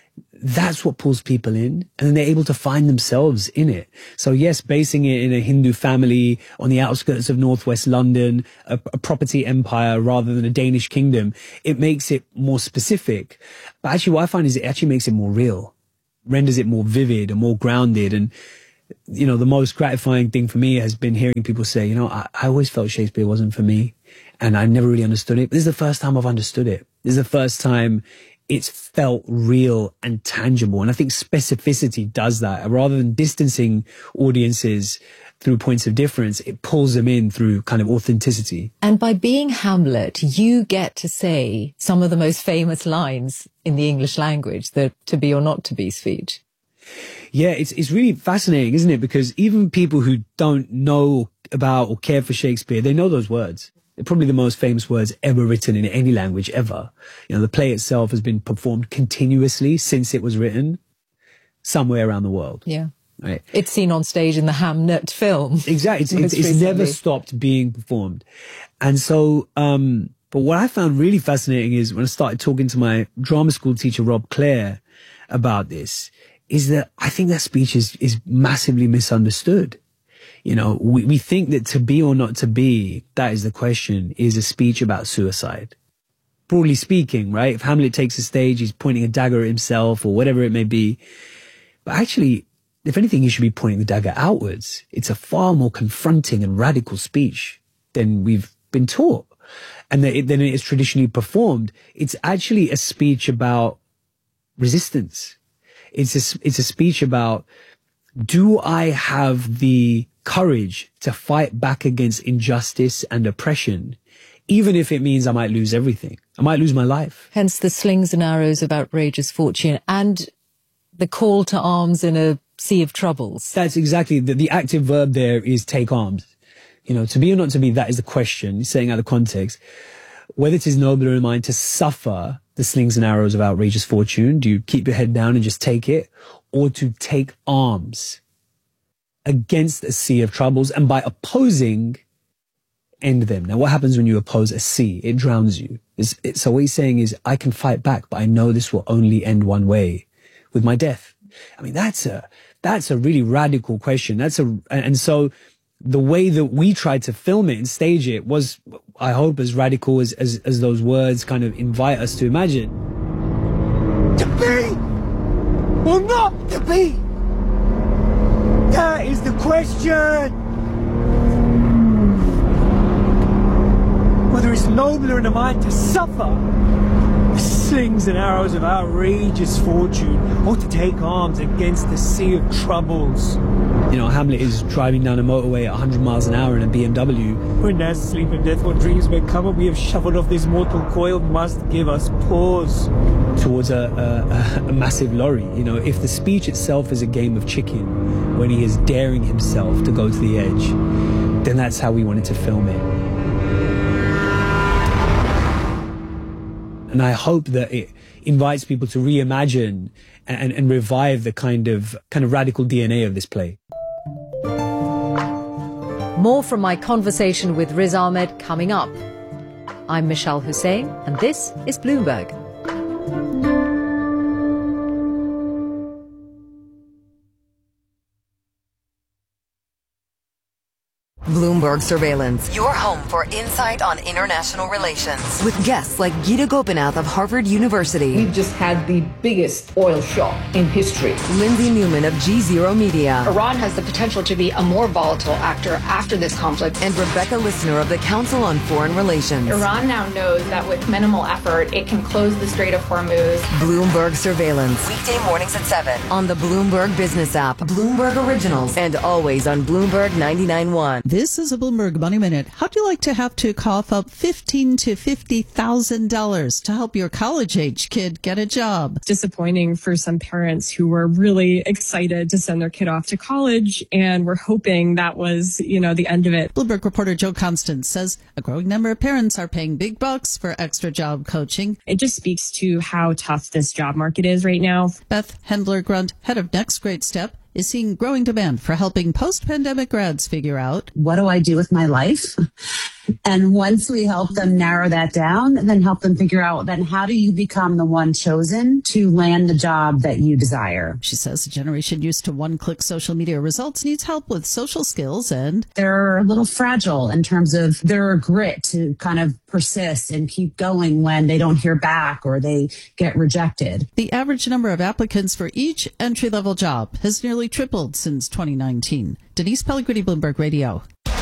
that's what pulls people in, and then they're able to find themselves in it. So yes, basing it in a Hindu family on the outskirts of northwest London, a property empire rather than a Danish kingdom, it makes it more specific. But actually what I find is it actually makes it more real, renders it more vivid and more grounded. And, you know, the most gratifying thing for me has been hearing people say, you know, I always felt Shakespeare wasn't for me, and I never really understood it. But this is the first time I've understood it. This is the first time it's felt real and tangible. And I think specificity does that. Rather than distancing audiences through points of difference, it pulls them in through kind of authenticity. And by being Hamlet, you get to say some of the most famous lines in the English language, the to be or not to be speech. Yeah, it's really fascinating, isn't it? Because even people who don't know about or care for Shakespeare, they know those words. They're probably the most famous words ever written in any language ever. You know, the play itself has been performed continuously since it was written somewhere around the world. Yeah. Right. It's seen on stage in the Hamnet film. Exactly. It's never stopped being performed. And so, but what I found really fascinating is when I started talking to my drama school teacher, Rob Clare, about this, is that I think that speech is massively misunderstood. You know, we think that to be or not to be, that is the question, is a speech about suicide. Broadly speaking, right? If Hamlet takes the stage, he's pointing a dagger at himself or whatever it may be. But actually, if anything, he should be pointing the dagger outwards. It's a far more confronting and radical speech than we've been taught, and than it is traditionally performed. It's actually a speech about resistance. It's a speech about, do I have the courage to fight back against injustice and oppression, even if it means I might lose everything? I might lose my life. Hence the slings and arrows of outrageous fortune and the call to arms in a sea of troubles. That's exactly the active verb there is take arms. You know, to be or not to be, that is the question, saying out of context. Whether it is nobler in mind to suffer the slings and arrows of outrageous fortune, do you keep your head down and just take it, or to take arms against a sea of troubles, and by opposing, end them? Now, what happens when you oppose a sea? It drowns you. So what he's saying is, I can fight back, but I know this will only end one way, with my death. I mean, that's a really radical question. And so the way that we tried to film it and stage it was, I hope, as radical as those words kind of invite us to imagine. To be or not to be? That is the question. Whether it's nobler in the mind to suffer the slings and arrows of outrageous fortune, or to take arms against the sea of troubles. You know, Hamlet is driving down a motorway at 100 miles an hour in a BMW. When there's sleep and death, what dreams may come, and we have shuffled off this mortal coil, must give us pause. Towards a massive lorry. You know, if the speech itself is a game of chicken, when he is daring himself to go to the edge, then that's how we wanted to film it. And I hope that it invites people to reimagine and revive the kind of radical DNA of this play. More from my conversation with Riz Ahmed coming up. I'm Michelle Hussein, and this is Bloomberg. Bloomberg Surveillance, your home for insight on international relations. With guests like Gita Gopinath of Harvard University. We've just had the biggest oil shock in history. Lindsay Newman of G0 Media. Iran has the potential to be a more volatile actor after this conflict. And Rebecca Lissner of the Council on Foreign Relations. Iran now knows that with minimal effort, it can close the Strait of Hormuz. Bloomberg Surveillance. Weekday mornings at 7 on the Bloomberg Business app, Bloomberg Originals, and always on Bloomberg 99.1. This is a Bloomberg Money Minute. How'd you like to have to cough up $15,000 to $50,000 to help your college-age kid get a job? Disappointing for some parents who were really excited to send their kid off to college and were hoping that was, the end of it. Bloomberg reporter Joe Constance says a growing number of parents are paying big bucks for extra job coaching. It just speaks to how tough this job market is right now. Beth Hendler-Grunt, head of Next Great Step, is seeing growing demand for helping post-pandemic grads figure out, what do I do with my life? And once we help them narrow that down, then help them figure out, then how do you become the one chosen to land the job that you desire? She says the generation used to one-click social media results needs help with social skills, and they're a little fragile in terms of their grit to kind of persist and keep going when they don't hear back or they get rejected. The average number of applicants for each entry-level job has nearly tripled since 2019. Denise Pellegrini, Bloomberg Radio.